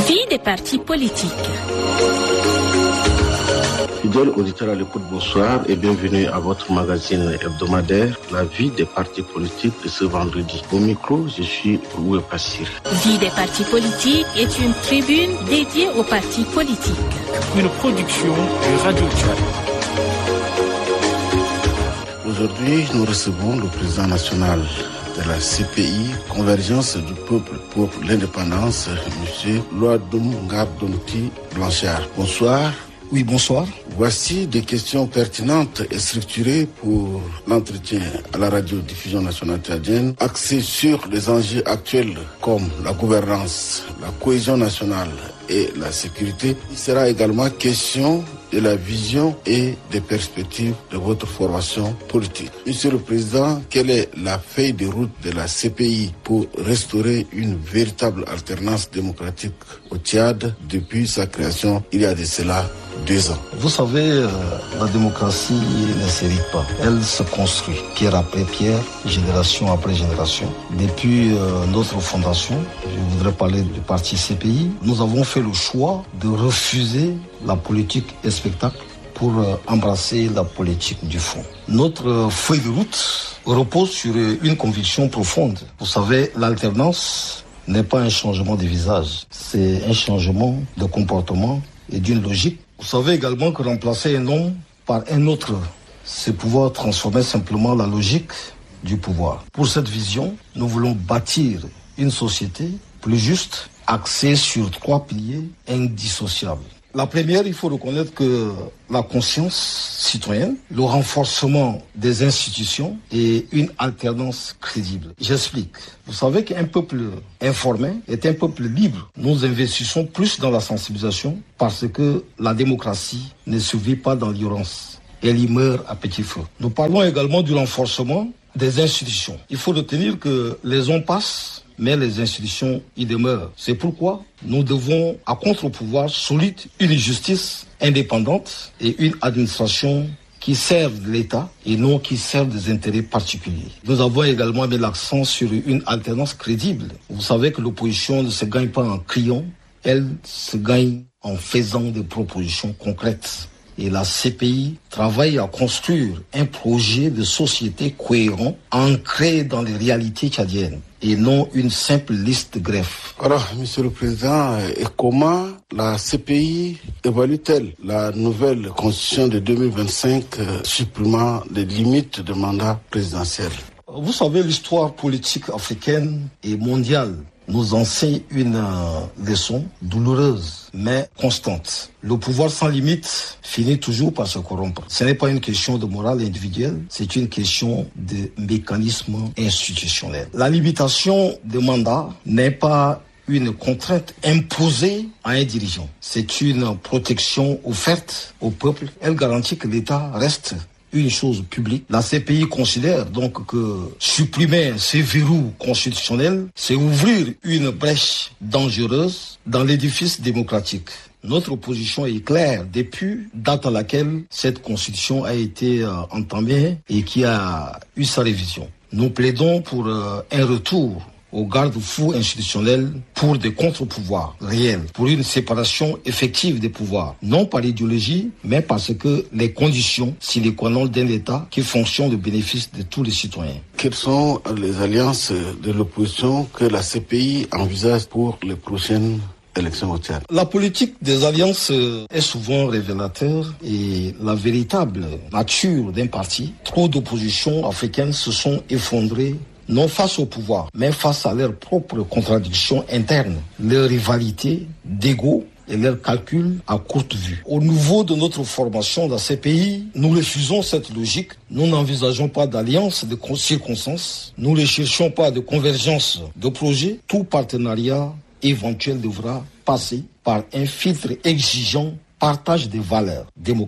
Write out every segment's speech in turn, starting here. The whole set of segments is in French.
Vie des partis politiques. Fidèles auditeurs à l'écoute, bonsoir et bienvenue à votre magazine hebdomadaire, La vie des partis politiques de ce vendredi. Au micro, je suis Roué Passir. Vie des partis politiques est une tribune dédiée aux partis politiques. Une production de Radio Tchad. Aujourd'hui, nous recevons le président national de la CPI, Convergence du Peuple pour l'Indépendance, M. Louadoum Ngardonti Blanchard. Bonsoir. Oui, bonsoir. Voici des questions pertinentes et structurées pour l'entretien à la radiodiffusion nationale tchadienne, axées sur les enjeux actuels comme la gouvernance, la cohésion nationale et la sécurité. Il sera également question de la vision et des perspectives de votre formation politique. Monsieur le Président, quelle est la feuille de route de la CPI pour restaurer une véritable alternance démocratique au Tchad depuis sa création il y a de cela 2 ans? Vous savez, la démocratie ne s'hérite pas. Elle se construit pierre après pierre, génération après génération. Depuis notre fondation, je voudrais parler du parti CPI, nous avons fait le choix de refuser la politique et spectacle pour embrasser la politique du fond. Notre feuille de route repose sur une conviction profonde. Vous savez, l'alternance n'est pas un changement de visage, c'est un changement de comportement et d'une logique. Vous savez également que remplacer un homme par un autre, c'est pouvoir transformer simplement la logique du pouvoir. Pour cette vision, nous voulons bâtir une société plus juste, axée sur 3 piliers indissociables. La première, il faut reconnaître que la conscience citoyenne, le renforcement des institutions et une alternance crédible. J'explique. Vous savez qu'un peuple informé est un peuple libre. Nous investissons plus dans la sensibilisation parce que la démocratie ne survit pas dans l'ignorance. Elle y meurt à petit feu. Nous parlons également du renforcement des institutions. Il faut retenir que les hommes passent, mais les institutions y demeurent. C'est pourquoi nous devons, à contre-pouvoir solide, une justice indépendante et une administration qui servent l'État et non qui servent des intérêts particuliers. Nous avons également mis l'accent sur une alternance crédible. Vous savez que l'opposition ne se gagne pas en criant, elle se gagne en faisant des propositions concrètes. Et la CPI travaille à construire un projet de société cohérent, ancré dans les réalités tchadiennes, et non une simple liste de greffes. Alors, Monsieur le Président, et comment la CPI évalue-t-elle la nouvelle constitution de 2025 supprimant les limites de mandat présidentiel? Vous savez, l'histoire politique africaine et mondiale nous enseigne une leçon douloureuse, mais constante. Le pouvoir sans limite finit toujours par se corrompre. Ce n'est pas une question de morale individuelle, c'est une question de mécanisme institutionnel. La limitation des mandats n'est pas une contrainte imposée à un dirigeant. C'est une protection offerte au peuple. Elle garantit que l'État reste une chose publique. La CPI considère donc que supprimer ces verrous constitutionnels, c'est ouvrir une brèche dangereuse dans l'édifice démocratique. Notre position est claire depuis date à laquelle cette constitution a été entamée et qui a eu sa révision. Nous plaidons pour un retour aux garde-fous institutionnels pour des contre-pouvoirs réels, pour une séparation effective des pouvoirs, non par idéologie, mais parce que les conditions sine qua non d'un État qui fonctionne au bénéfice de tous les citoyens. Quelles sont les alliances de l'opposition que la CPI envisage pour les prochaines élections au Tchad? La politique des alliances est souvent révélateur et la véritable nature d'un parti. Trop d'oppositions africaines se sont effondrées non face au pouvoir, mais face à leurs propres contradictions internes, leurs rivalités d'ego et leurs calculs à courte vue. Au niveau de notre formation dans ces pays, nous refusons cette logique. Nous n'envisageons pas d'alliance de circonstances. Nous ne cherchons pas de convergence de projets. Tout partenariat éventuel devra passer par un filtre exigeant partage des valeurs démocratiques,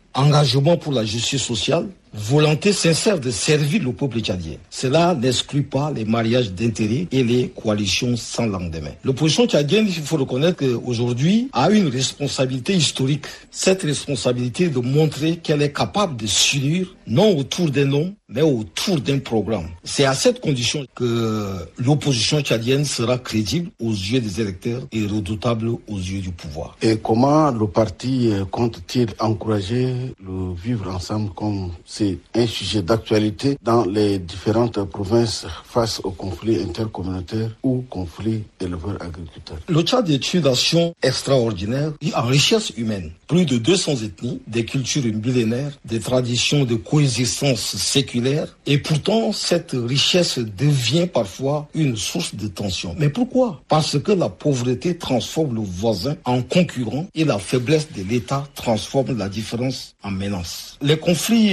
engagement pour la justice sociale, volonté sincère de servir le peuple tchadien. Cela n'exclut pas les mariages d'intérêt et les coalitions sans lendemain. L'opposition tchadienne, il faut reconnaître qu'aujourd'hui, a une responsabilité historique. Cette responsabilité est de montrer qu'elle est capable de s'unir, non autour d'un homme, mais autour d'un programme. C'est à cette condition que l'opposition tchadienne sera crédible aux yeux des électeurs et redoutable aux yeux du pouvoir. Et comment le parti compte-t-il encourager le vivre ensemble comme c'est un sujet d'actualité dans les différentes provinces face aux conflits intercommunautaires ou conflits éleveurs-agriculteurs? Le Tchad est une nation extraordinaire et en richesse humaine. Plus de 200 ethnies, des cultures millénaires, des traditions de coexistence séculaire. Et pourtant, cette richesse devient parfois une source de tension. Mais pourquoi? Parce que la pauvreté transforme le voisin en concurrent et la faiblesse de l'État transforme la différence en menace. Les conflits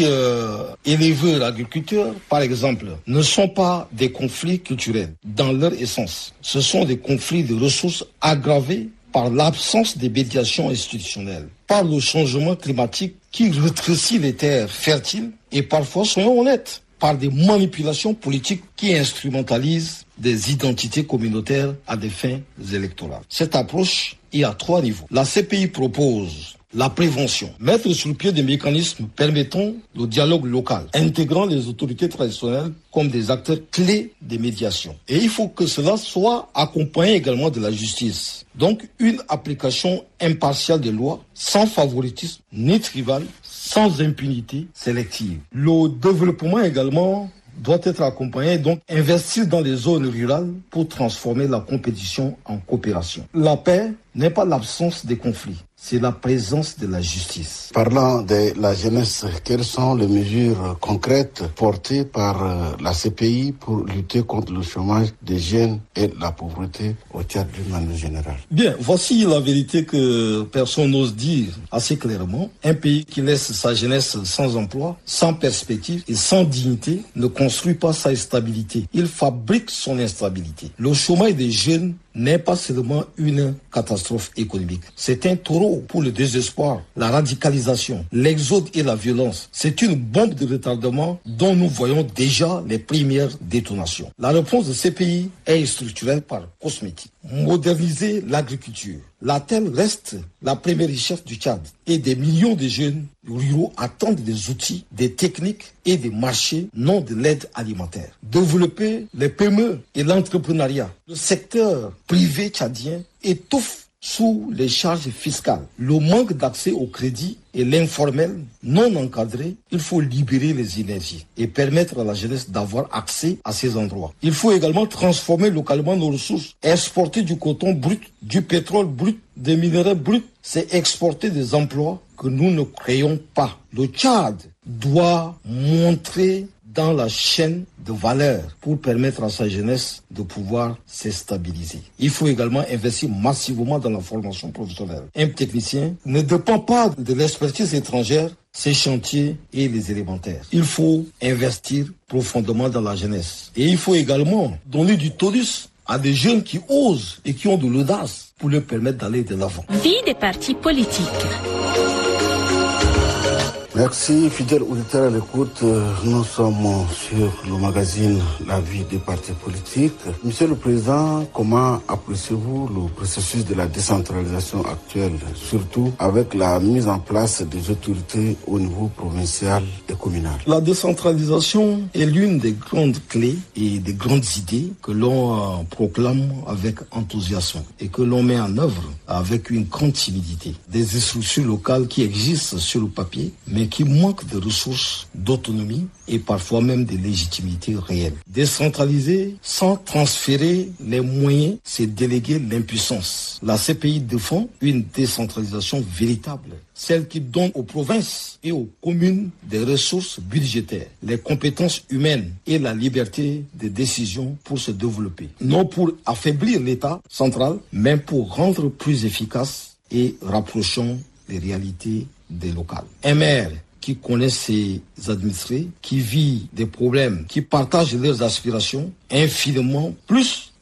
éleveurs-agriculteurs, par exemple, ne sont pas des conflits culturels dans leur essence. Ce sont des conflits de ressources aggravés par l'absence de médiation institutionnelle, par le changement climatique qui rétrécit les terres fertiles et parfois, soyons honnêtes, par des manipulations politiques qui instrumentalisent des identités communautaires à des fins électorales. Cette approche est à 3 niveaux. La CPI propose la prévention, mettre sur pied des mécanismes permettant le dialogue local, intégrant les autorités traditionnelles comme des acteurs clés des médiations. Et il faut que cela soit accompagné également de la justice. Donc une application impartiale des lois, sans favoritisme ni tribal, sans impunité sélective. Le développement également doit être accompagné, donc investir dans les zones rurales pour transformer la compétition en coopération. La paix n'est pas l'absence des conflits, c'est la présence de la justice. Parlant de la jeunesse, quelles sont les mesures concrètes portées par la CPI pour lutter contre le chômage des jeunes et la pauvreté au Tchad d'une manière générale? Bien, voici la vérité que personne n'ose dire assez clairement. Un pays qui laisse sa jeunesse sans emploi, sans perspective et sans dignité ne construit pas sa stabilité. Il fabrique son instabilité. Le chômage des jeunes n'est pas seulement une catastrophe économique. C'est un taureau pour le désespoir, la radicalisation, l'exode et la violence. C'est une bombe de retardement dont nous voyons déjà les premières détonations. La réponse de ces pays est structurelle par cosmétique. Moderniser l'agriculture. La terre reste la première richesse du Tchad et des millions de jeunes ruraux attendent des outils, des techniques et des marchés, non de l'aide alimentaire. Développer les PME et l'entrepreneuriat. Le secteur privé tchadien étouffe sous les charges fiscales. Le manque d'accès au crédit et l'informel non encadré, il faut libérer les énergies et permettre à la jeunesse d'avoir accès à ces endroits. Il faut également transformer localement nos ressources, exporter du coton brut, du pétrole brut, des minéraux bruts. C'est exporter des emplois que nous ne créons pas. Le Tchad doit montrer dans la chaîne de valeur pour permettre à sa jeunesse de pouvoir se stabiliser. Il faut également investir massivement dans la formation professionnelle. Un technicien ne dépend pas de l'expertise étrangère, ses chantiers et les élémentaires. Il faut investir profondément dans la jeunesse. Et il faut également donner du tonus à des jeunes qui osent et qui ont de l'audace pour leur permettre d'aller de l'avant. Vie des partis politiques. Merci, fidèles auditeurs à l'écoute. Nous sommes sur le magazine La vie des partis politiques. Monsieur le Président, comment appréciez-vous le processus de la décentralisation actuelle, surtout avec la mise en place des autorités au niveau provincial et communal? La décentralisation est l'une des grandes clés et des grandes idées que l'on proclame avec enthousiasme et que l'on met en œuvre avec une grande timidité. Des structures locales qui existent sur le papier, mais qui manquent de ressources, d'autonomie et parfois même de légitimité réelle. Décentraliser sans transférer les moyens, c'est déléguer l'impuissance. La CPI défend une décentralisation véritable, celle qui donne aux provinces et aux communes des ressources budgétaires, les compétences humaines et la liberté de décision pour se développer. Non pour affaiblir l'État central, mais pour rendre plus efficace et rapprochant les réalités des locales. Un maire qui connaît ses administrés, qui vit des problèmes, qui partage leurs aspirations, infiniment plus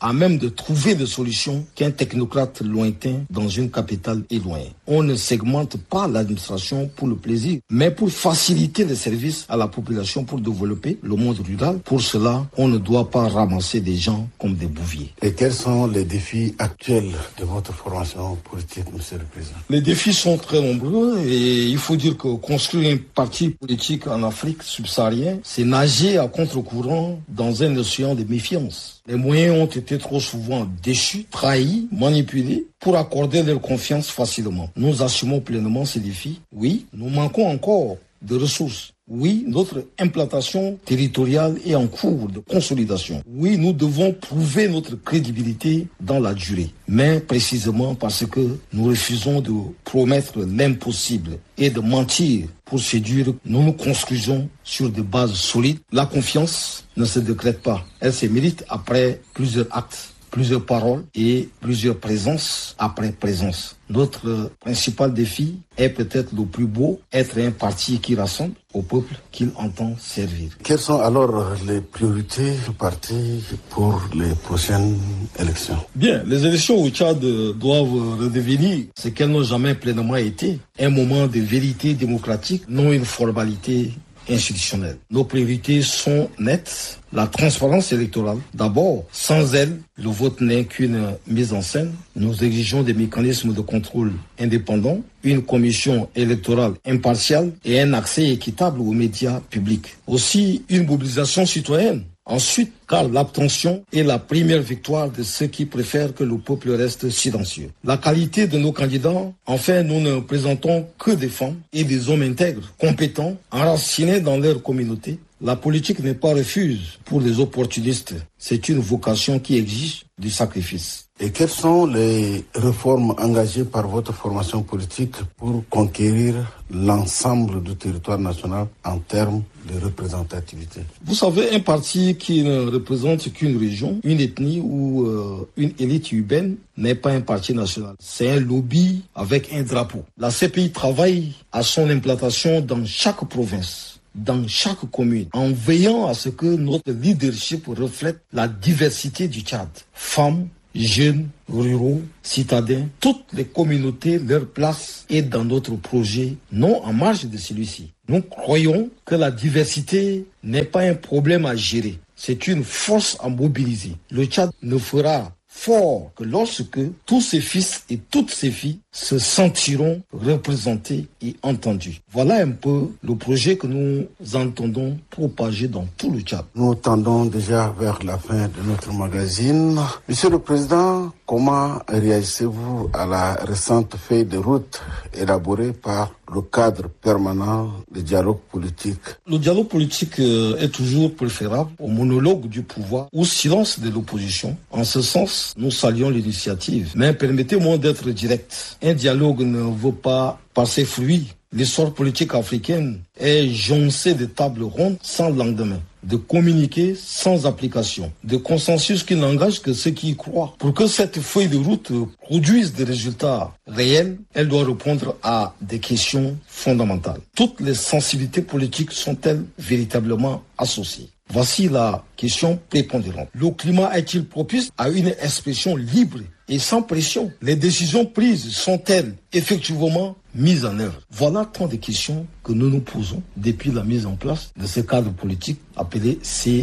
à même de trouver des solutions qu'un technocrate lointain dans une capitale éloignée. On ne segmente pas l'administration pour le plaisir, mais pour faciliter les services à la population, pour développer le monde rural. Pour cela, on ne doit pas ramasser des gens comme des bouviers. Et quels sont les défis actuels de votre formation politique, Monsieur le Président? Les défis sont très nombreux et il faut dire que construire un parti politique en Afrique subsaharienne, c'est nager à contre-courant dans un océan de méfiance. Les moyens ont été trop souvent déchus, trahis, manipulés pour accorder leur confiance facilement. Nous assumons pleinement ces défis. Oui, nous manquons encore de ressources. Oui, notre implantation territoriale est en cours de consolidation. Oui, nous devons prouver notre crédibilité dans la durée. Mais précisément parce que nous refusons de promettre l'impossible et de mentir pour séduire, nous nous construisons sur des bases solides. La confiance ne se décrète pas. Elle se mérite après plusieurs actes, plusieurs paroles et plusieurs présences après présence. Notre principal défi est peut-être le plus beau, être un parti qui rassemble au peuple qu'il entend servir. Quelles sont alors les priorités du parti pour les prochaines élections? Bien, les élections au Tchad doivent redevenir ce qu'elles n'ont jamais pleinement été, un moment de vérité démocratique, non une formalité institutionnelle. Nos priorités sont nettes. La transparence électorale. D'abord, sans elle, le vote n'est qu'une mise en scène. Nous exigeons des mécanismes de contrôle indépendants, une commission électorale impartiale et un accès équitable aux médias publics. Aussi, une mobilisation citoyenne. Ensuite, car l'abstention est la première victoire de ceux qui préfèrent que le peuple reste silencieux. La qualité de nos candidats, enfin, nous ne présentons que des femmes et des hommes intègres, compétents, enracinés dans leur communauté. La politique n'est pas refuge pour les opportunistes. C'est une vocation qui exige du sacrifice. Et quelles sont les réformes engagées par votre formation politique pour conquérir l'ensemble du territoire national en termes de représentativité? Vous savez, un parti qui ne représente qu'une région, une ethnie ou une élite urbaine n'est pas un parti national. C'est un lobby avec un drapeau. La CPI travaille à son implantation dans chaque province, dans chaque commune, en veillant à ce que notre leadership reflète la diversité du Tchad. Femmes, jeunes, ruraux, citadins, toutes les communautés, leur place est dans notre projet, non en marge de celui-ci. Nous croyons que la diversité n'est pas un problème à gérer, c'est une force à mobiliser. Le Tchad ne fera fort que lorsque tous ses fils et toutes ses filles se sentiront représentés et entendus. Voilà un peu le projet que nous entendons propager dans tout le Tchad. Nous tendons déjà vers la fin de notre magazine. Monsieur le Président, comment réagissez-vous à la récente feuille de route élaborée par le cadre permanent de dialogue politique? Le dialogue politique est toujours préférable au monologue du pouvoir, au silence de l'opposition. En ce sens, nous saluons l'initiative. Mais permettez-moi d'être direct. Un dialogue ne veut pas passer fruit. L'histoire politique africaine est joncée de tables rondes sans lendemain, de communiqués sans application, de consensus qui n'engagent que ceux qui y croient. Pour que cette feuille de route produise des résultats réels, elle doit répondre à des questions fondamentales. Toutes les sensibilités politiques sont-elles véritablement associées? Voici la question prépondérante. Le climat est-il propice à une expression libre et sans pression? Les décisions prises sont-elles effectivement mises en œuvre? Voilà tant de questions que nous nous posons depuis la mise en place de ce cadre politique appelé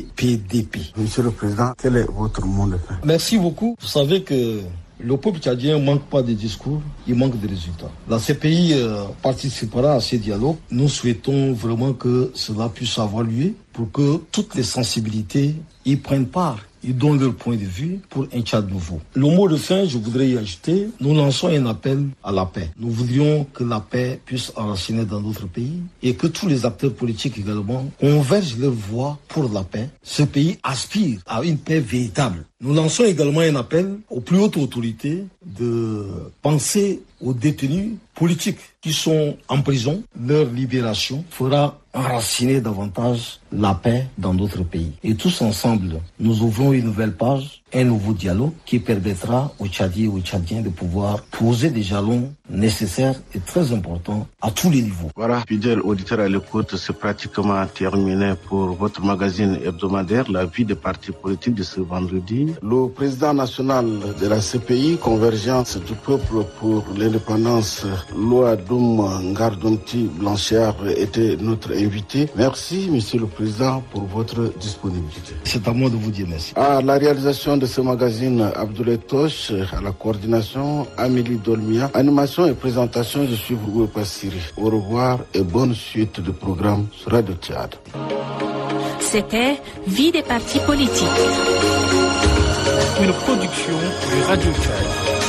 CPDP. Monsieur le Président, quel est votre mot de fin? Merci beaucoup. Vous savez que le peuple tchadien ne manque pas de discours, il manque de résultats. La CPI participera à ces dialogues. Nous souhaitons vraiment que cela puisse avoir lieu pour que toutes les sensibilités y prennent part. Ils donnent leur point de vue pour un Tchad nouveau. Le mot de fin, je voudrais y ajouter, nous lançons un appel à la paix. Nous voudrions que la paix puisse enraciner dans notre pays et que tous les acteurs politiques également convergent leur voix pour la paix. Ce pays aspire à une paix véritable. Nous lançons également un appel aux plus hautes autorités de penser aux détenus politiques qui sont en prison. Leur libération fera enraciner davantage la paix dans notre pays. Et tous ensemble, nous ouvrons une nouvelle page, un nouveau dialogue qui permettra aux Tchadiens et aux Tchadiens de pouvoir poser des jalons nécessaires et très importants à tous les niveaux. Voilà, fidèles auditeurs à l'écoute, c'est pratiquement terminé pour votre magazine hebdomadaire, La vie des partis politiques de ce vendredi. Le président national de la CPI, Convergence du peuple pour l'indépendance, Loadoum Ngardonti Blanchard, était notre invité. Merci, monsieur le président, pour votre disponibilité. C'est à moi de vous dire merci. À la réalisation de ce magazine, Abdoulaye Toche, à la coordination, Amélie Dolmia, animation et présentation, je suis Boubou Passiri. Au revoir et bonne suite de programmes sur Radio Tchad. C'était Vie des partis politiques. Une production de Radio Tchad.